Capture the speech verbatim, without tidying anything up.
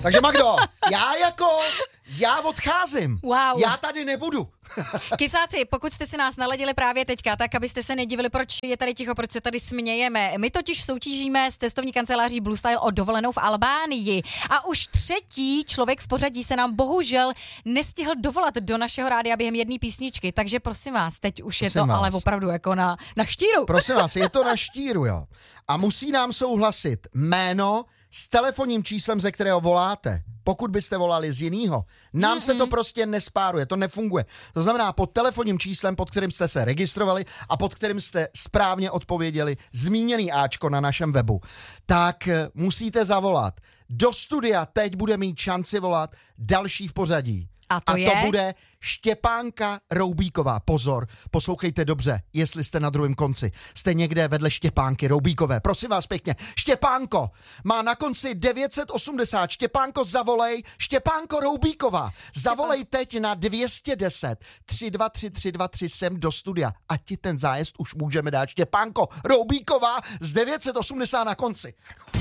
Takže Magdo, já jako, já odcházím. Wow. Já tady nebudu. Kysáci, pokud jste si nás naladili právě teďka, tak abyste se nedivili, proč je tady ticho, proč se tady smějeme. My totiž soutěžíme s cestovní kanceláří Blue Style o dovolenou v Albánii. A už třetí člověk v pořadí se nám bohužel nestihl dovolat do našeho rádia během jedné písničky. Takže prosím vás, teď už je Prosím to vás. ale opravdu jako na, na štíru. Prosím vás, je to na štíru, jo. A musí nám souhlasit jméno s telefonním číslem, ze kterého voláte. Pokud byste volali z jinýho, nám mm-hmm. se to prostě nespáruje, to nefunguje. To znamená pod telefonním číslem, pod kterým jste se registrovali a pod kterým jste správně odpověděli zmíněný áčko na našem webu, tak musíte zavolat. Do studia teď bude mít šanci volat další v pořadí. A to, a je? to bude Štěpánka Roubíková. Pozor, poslouchejte dobře, jestli jste na druhém konci. Jste někde vedle Štěpánky Roubíkové. Prosím vás pěkně. Štěpánko má na konci devět set osmdesát. Štěpánko, zavolej. Štěpánko Roubíková. Zavolej teď na dvě stě deset tři dva tři tři dva tři sem do studia. Ať ti ten zájezd už můžeme dát. Štěpánko Roubíková z devět set osmdesát na konci.